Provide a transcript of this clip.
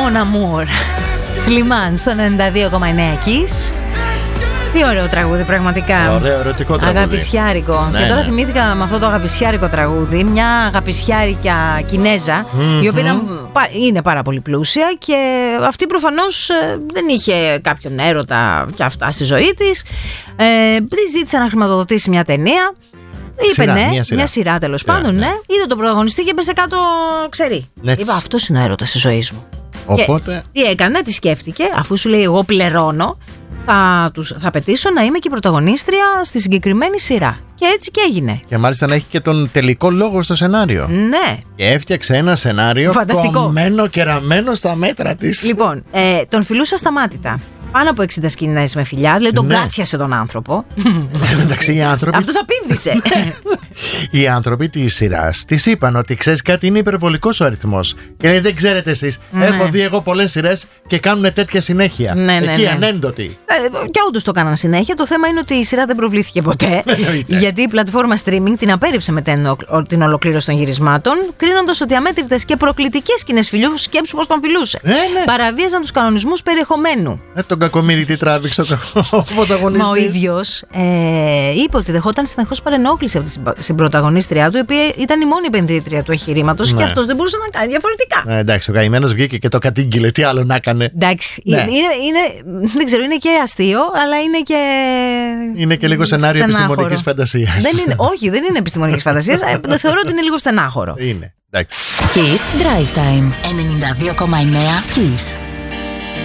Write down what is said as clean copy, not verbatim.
Mon Amour. Σλιμάν στο 92,9 Kiss. Τι ωραίο τραγούδι, πραγματικά. Ωραίο, ερωτικό τραγούδι. Αγαπησιάρικο. Ναι, και τώρα ναι. θυμήθηκα με αυτό το αγαπησιάρικο τραγούδι μια αγαπησιάρικια Κινέζα, η οποία είναι πάρα πολύ πλούσια και αυτή προφανώς δεν είχε κάποιον έρωτα και αυτά στη ζωή της. Τη ζήτησε να χρηματοδοτήσει μια ταινία. Είπε Σειρά, ναι, μια σειρά τέλος πάντων, ναι. Είδε τον πρωταγωνιστή και έπεσε κάτω, ξέρει. Είπα, αυτός είναι ο έρωτας της ζωής μου. Οπότε. Και τι έκανε, τι σκέφτηκε, αφού σου λέει εγώ πληρώνω, θα πετήσω να είμαι και η πρωταγωνίστρια στη συγκεκριμένη σειρά. Και έτσι και έγινε. Και μάλιστα να έχει και τον τελικό λόγο στο σενάριο. Ναι. Και έφτιαξε ένα σενάριο κομμένο και ραμμένο στα μέτρα της. Λοιπόν, τον φιλούσα σταμάτητα. Πάνω από 60 σκηνές με φιλιά, δηλαδή τον κάτσιασε τον άνθρωπο. Εντάξει, οι άνθρωποι. Αυτός απίβδησε. Οι άνθρωποι της σειράς της είπαν ότι ξέρεις κάτι, είναι υπερβολικός ο αριθμός. Και λέει, δεν ξέρετε εσείς. Έχω δει εγώ πολλές σειρές και κάνουν τέτοια συνέχεια. Εκεί ανένδοτοι. Και όντως το έκαναν συνέχεια. Το θέμα είναι ότι η σειρά δεν προβλήθηκε ποτέ. Γιατί η πλατφόρμα streaming την απέρριψε με την ολοκλήρωση των γυρισμάτων, κρίνοντας ότι αμέτρητες και προκλητικές σκηνές φιλιού, σκέψου πως τον φιλούσε, παραβίαζαν τους κανονισμούς περιεχομένου. Τον κακομοίρη τι τράβηξε ο πρωταγωνιστής. Μα ο ίδιος είπε ότι δεχόταν συνεχώς παρενόχληση από την πρωταγωνίστριά του, η οποία ήταν η μόνη επενδύτρια του εγχειρήματος και αυτός δεν μπορούσε να κάνει διαφορετικά. Εντάξει, ο καημένος βγήκε και το κατήγγειλε. Τι άλλο να έκανε. Εντάξει, δεν ξέρω, είναι και αστείο, αλλά είναι και. Είναι και λίγο σενάριο επιστημονικής φαντασίας. Όχι, δεν είναι επιστημονικής φαντασίας. Θεωρώ ότι είναι λίγο στενάχωρο. Είναι. Εντάξει. Kiss Drive Time 92,9 Kiss.